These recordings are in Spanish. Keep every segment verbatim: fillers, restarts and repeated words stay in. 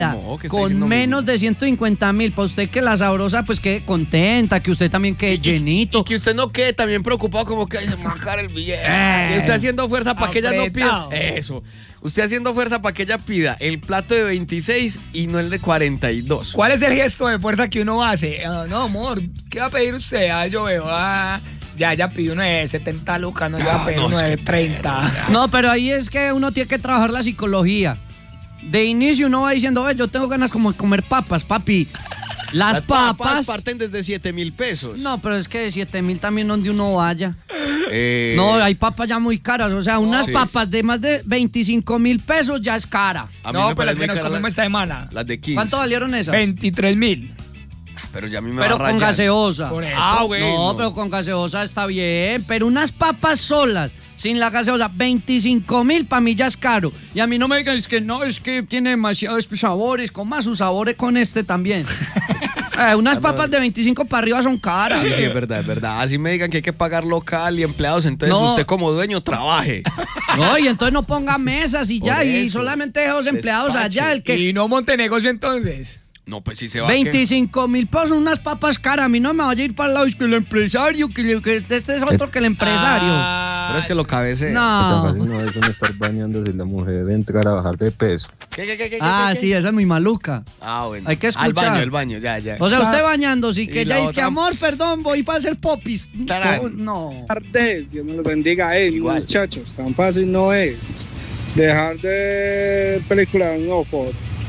No, ¿qué está con diciendo menos mi- de ciento cincuenta mil, para usted que la sabrosa pues quede contenta, que usted también quede llenito. Y que usted no quede también preocupado como que ay, se me va a caer el billete. Eh, Que usted haciendo fuerza para que ella no pida. apretado. Eso. Usted haciendo fuerza para que ella pida el plato de veintiséis y no el de cuarenta y dos. ¿Cuál es el gesto de fuerza que uno hace? Ah, no, amor, ¿qué va a pedir usted? Ah, yo veo, ah, ya, ya pidió uno de setenta lucas, no, ya va a pedir no, uno es de que- treinta. No, pero ahí es que uno tiene que trabajar la psicología. De inicio uno va diciendo, "Oye, yo tengo ganas como de comer papas, papi. Las, Las papas... papas parten desde siete mil pesos. No, pero es que de siete mil también donde uno vaya. Eh, No, hay papas ya muy caras. O sea, unas sí. papas de más de veinticinco mil pesos ya es cara. a mí No, me pero las parece que nos cara comimos la- esta semana. las de quince. ¿Cuánto valieron esas? veintitrés mil. Pero ya a mí me Pero va con rayando. gaseosa. Por eso. Ah, bueno. No, pero con gaseosa está bien. Pero unas papas solas, sin la gaseosa, veinticinco mil para mí ya es caro. Y a mí no me digan, es que no, es que tiene demasiados sabores. Coma sus sabores con este también. Eh, unas papas de veinticinco para arriba son caras. Sí, sí, es verdad, es verdad. Así me digan que hay que pagar local y empleados, entonces No. usted como dueño trabaje. No, y entonces no ponga mesas y Por ya, y eso. solamente deja los empleados Despache. allá. El que Y no monte negocio entonces. No, pues sí se va. ¿qué? veinticinco mil pesos, unas papas caras. A mí no me vaya a ir para el lado. Es que el empresario, que, le- que este, este es otro que el empresario. Ah, Pero es que lo cabecea. Tan No. fácil no es uno estar bañándose y la mujer entrar a bajar de peso. ¿Qué, qué, qué, qué, Ah, qué, qué? sí, esa es muy maluca. Ah, bueno. Hay que Al escuchar. baño, al baño, ya, ya. O sea, usted bañándose y que Y ella la dice que otra- amor, perdón, voy para hacer popis. Tarán. No. tarde, Dios me lo bendiga. Ey, Igual. muchachos, tan fácil no es dejar de película en ojo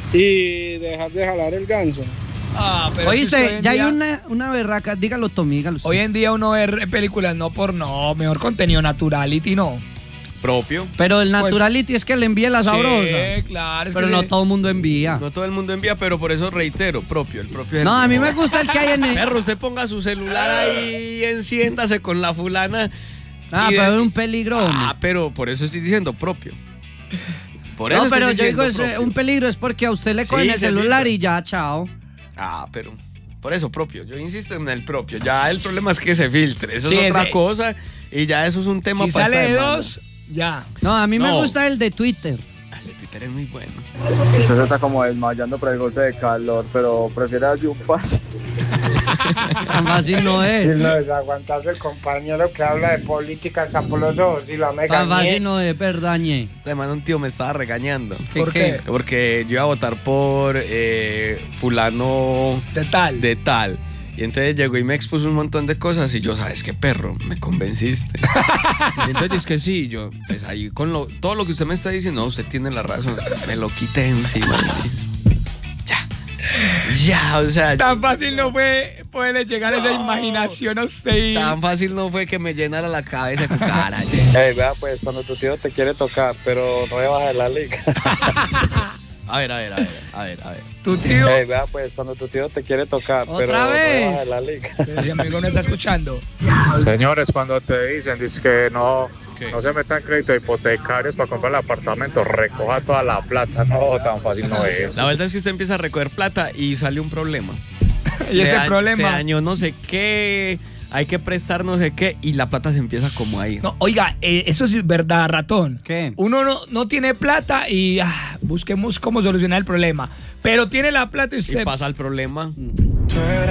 y dejar de jalar el ganso. Ah, pero es que usted hoy Oíste, en ya hay día- una, una berraca. Dígalo, Tommy, dígalo. usted. Hoy en día uno ve películas no por no, mejor contenido naturality, no. Propio. Pero el Pues- naturality es que le envíe la sabrosa. Sí, claro. es Pero que no le- todo el mundo envía. No todo el mundo envía, pero por eso reitero, propio, el propio es el No, a mí me mejor. gusta el que hay en el... Perro, usted ponga su celular ahí, enciéndase con la fulana. Ah, y de- pero es un peligro, hombre. Ah, pero por eso estoy diciendo propio. Por eso No, pero estoy yo digo, diciendo es, eh, propio. un peligro es porque a usted le Sí, cogen el se celular filtra. y ya, chao. Ah, pero por eso propio. Yo insisto en el propio. Ya el problema es que se filtre. Eso Sí, es otra ese- cosa y ya eso es un tema Si para sale esta de semana. dos, ya. No, a mí me No. gusta el de Twitter. Ah, el de Twitter es muy bueno. Usted se está como desmayando por el golpe de calor, pero prefiere darle un pase. Tan fácil no Si es. no desaguantarse el compañero que habla de política, sapo los ojos y la mega Tan fácil no es, perdañe. Además, un tío me estaba regañando. ¿Por qué? Porque yo iba a votar por eh, fulano De tal. de tal. Y entonces llegó y me expuso un montón de cosas y yo, ¿sabes qué, perro? Me convenciste. Y entonces dice que sí, y yo, pues ahí con lo, todo lo que usted me está diciendo, no, usted tiene la razón. Me lo quité encima. Ya. Ya, o sea. Tan fácil no fue poderle llegar esa imaginación a usted. y- Tan fácil no fue que me llenara la cabeza con cara. Ey, vea pues, cuando tu tío te quiere tocar, pero no rebaja de la liga. A ver, a ver, a ver, a ver, a ver. Tu tío, Ey, vea pues, cuando tu tío te quiere tocar, ¿Otra pero no vez? rebaja de la liga. ese amigo no está escuchando. Señores, cuando te dicen dice que no, ¿Qué? no se metan crédito hipotecarios para comprar el apartamento, recoja toda la plata. No, tan fácil no es. La verdad es que usted empieza a recoger plata y sale un problema. Y Se ese da- Se problema. dañó no sé qué, hay que prestar no sé qué y la plata se empieza como a ir. No, oiga, eh, eso es verdad, ratón. ¿Qué? Uno no, no tiene plata y ah, busquemos cómo solucionar el problema. Pero tiene la plata y Y usted pasa el problema.